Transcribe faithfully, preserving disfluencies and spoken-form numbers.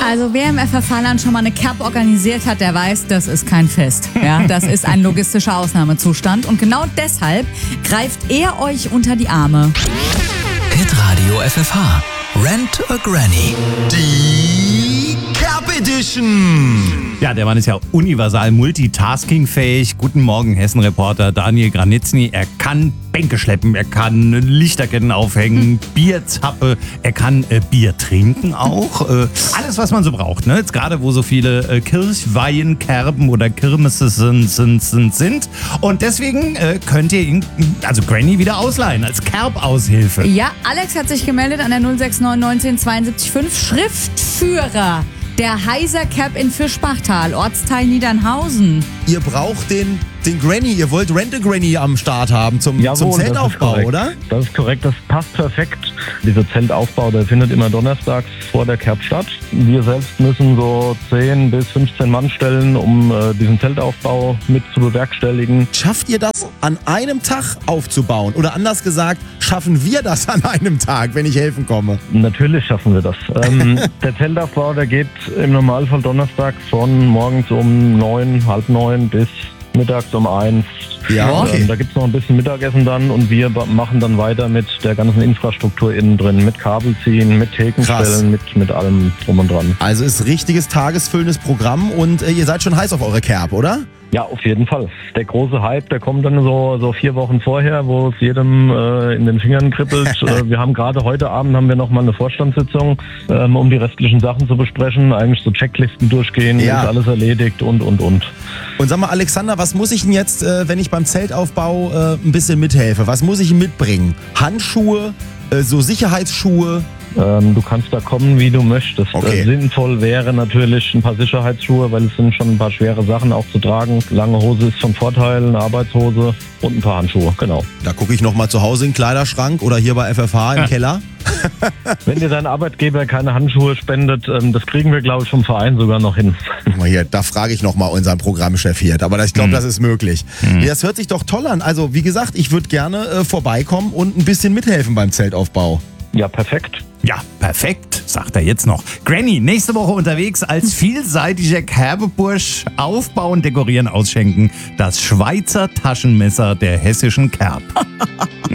Also wer im F F H-Land schon mal eine Kerb organisiert hat, der weiß, das ist kein Fest. Ja, das ist ein logistischer Ausnahmezustand. Und genau deshalb greift er euch unter die Arme. Hitradio F F H. Rent a Granny. Die Kerb Edition. Ja, der Mann ist ja universal multitaskingfähig. Guten Morgen, Hessen-Reporter Daniel Granitzny. Er kann Bänke schleppen, er kann Lichterketten aufhängen, Bierzappe, er kann äh, Bier trinken auch. Äh, alles, was man so braucht. Ne? Jetzt gerade, wo so viele äh, Kirchweihen, Kerben oder Kirmesse sind, sind, sind, sind. Und deswegen äh, könnt ihr ihn, also Granny, wieder ausleihen als Kerbaushilfe. Ja, Alex hat sich gemeldet an der null sechs neun neunzehn zweiundsiebzig fünf. Schriftführer der Heiser Kerb in Fischbachtal, Ortsteil Niedernhausen. Ihr braucht den, den Granny, ihr wollt Rent a Granny am Start haben zum, Jawohl, zum Zeltaufbau, das oder? Das ist korrekt, das passt perfekt. Dieser Zeltaufbau, der findet immer donnerstags vor der Kerb statt. Wir selbst müssen so zehn bis fünfzehn Mann stellen, um äh, diesen Zeltaufbau mit zu bewerkstelligen. Schafft ihr das an einem Tag aufzubauen? Oder anders gesagt, schaffen wir das an einem Tag, wenn ich helfen komme? Natürlich schaffen wir das. Ähm, der Zeltaufbau, der geht im Normalfall donnerstags von morgens um neun, halb neun bis mittags um eins. Ja, okay. Ähm, da gibt's noch ein bisschen Mittagessen dann und wir ba- machen dann weiter mit der ganzen Infrastruktur innen drin, mit Kabelziehen, mit Thekenstellen, mit, mit allem drum und dran. Also ist richtiges tagesfüllendes Programm und äh, ihr seid schon heiß auf eure Kerb, oder? Ja, auf jeden Fall. Der große Hype, der kommt dann so, so vier Wochen vorher, wo es jedem äh, in den Fingern kribbelt. äh, wir haben gerade heute Abend haben wir noch mal eine Vorstandssitzung, ähm, um die restlichen Sachen zu besprechen. Eigentlich so Checklisten durchgehen, Ja. ist alles erledigt und, und, und. Und sag mal, Alexander, was muss ich denn jetzt, äh, wenn ich beim Zeltaufbau äh, ein bisschen mithelfe? Was muss ich mitbringen? Handschuhe, äh, so Sicherheitsschuhe? Ähm, du kannst da kommen, wie du möchtest. Okay. Äh, sinnvoll wäre natürlich ein paar Sicherheitsschuhe, weil es sind schon ein paar schwere Sachen auch zu tragen. Lange Hose ist von Vorteil, eine Arbeitshose und ein paar Handschuhe, genau. Da gucke ich noch mal zu Hause in den Kleiderschrank oder hier bei F F H im Keller. Wenn dir dein Arbeitgeber keine Handschuhe spendet, ähm, das kriegen wir, glaube ich, vom Verein sogar noch hin. Guck mal hier, da frage ich noch mal unseren Programmchef hier. Aber ich glaube, Mhm. das ist möglich. Ja, das hört sich doch toll an. Also, wie gesagt, ich würde gerne äh, vorbeikommen und ein bisschen mithelfen beim Zeltaufbau. Ja, perfekt. Ja, perfekt, sagt er jetzt noch. Granny, nächste Woche unterwegs als vielseitiger Kerbebursch. Aufbauen, dekorieren, ausschenken. Das Schweizer Taschenmesser der hessischen Kerb.